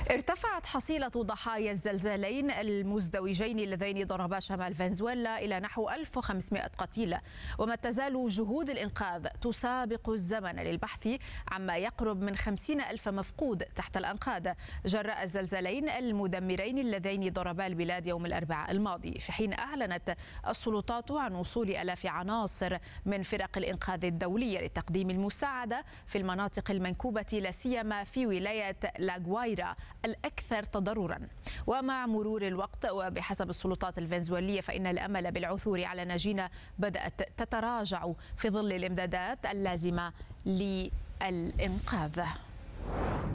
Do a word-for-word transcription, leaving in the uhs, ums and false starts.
ارتفعت حصيلة ضحايا الزلزالين المزدوجين اللذين ضربا شمال فنزويلا إلى نحو ألف وخمسمائة قتيل، وما تزال جهود الإنقاذ تسابق الزمن للبحث عما يقرب من خمسين ألف مفقود تحت الأنقاض جراء الزلزالين المدمرين اللذين ضربا البلاد يوم الأربعاء الماضي، في حين أعلنت السلطات عن وصول آلاف عناصر من فرق الإنقاذ الدولية لتقديم المساعدة في المناطق المنكوبة لا سيما في ولاية لاغوايرا الأكثر تضررا. ومع مرور الوقت وبحسب السلطات الفنزويلية فإن الأمل بالعثور على نجين بدأت تتراجع في ظل الإمدادات اللازمة للإنقاذ.